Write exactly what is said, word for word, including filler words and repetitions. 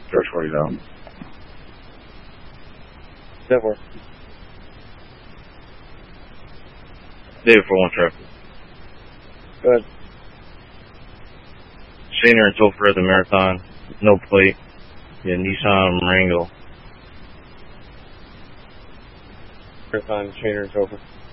George forty down. That works. David for one traffic. Go ahead. Shaner and Topher at the Marathon. No plate. Yeah, Nissan Marengo. Marathon, Shaner, Topher.